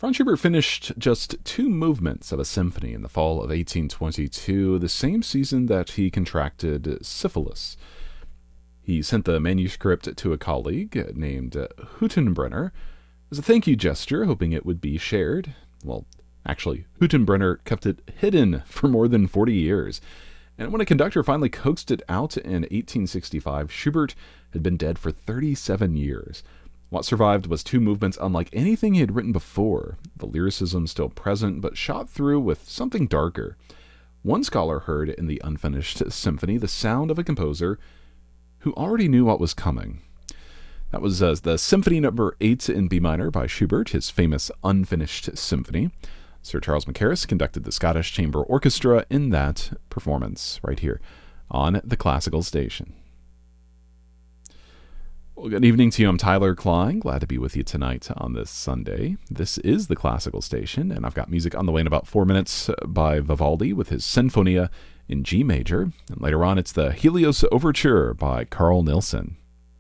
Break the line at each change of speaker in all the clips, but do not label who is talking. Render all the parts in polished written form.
Franz Schubert finished just two movements of a symphony in the fall of 1822, the same season that he contracted syphilis. He sent the manuscript to a colleague named Hüttenbrenner as a thank you gesture, hoping it would be shared. Well, actually, Hüttenbrenner kept it hidden for more than 40 years. And when a conductor finally coaxed it out in 1865, Schubert had been dead for 37 years. What survived was two movements unlike anything he had written before, the lyricism still present, but shot through with something darker. One scholar heard in the unfinished symphony the sound of a composer who already knew what was coming. That was the Symphony No. 8 in B minor by Schubert, his famous unfinished symphony. Sir Charles Mackerras conducted the Scottish Chamber Orchestra in that performance right here on the Classical Station. Well, good evening to you. I'm Tyler Klein. Glad to be with you tonight on this Sunday. This is the Classical Station, and I've got music on the way in about 4 minutes by Vivaldi with his Sinfonia in G major. And later on, it's the Helios Overture by Carl Nielsen.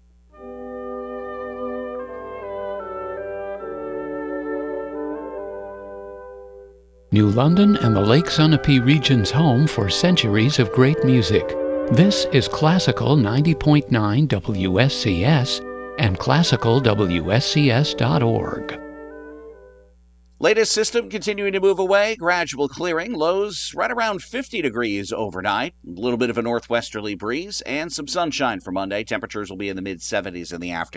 New London and the Lake Sunapee region's home for centuries of great music. This is Classical 90.9 WSCS and classicalwscs.org.
Latest system continuing to move away, gradual clearing, lows right around 50 degrees overnight, a little bit of a northwesterly breeze, and some sunshine for Monday. Temperatures will be in the mid-70s in the afternoon.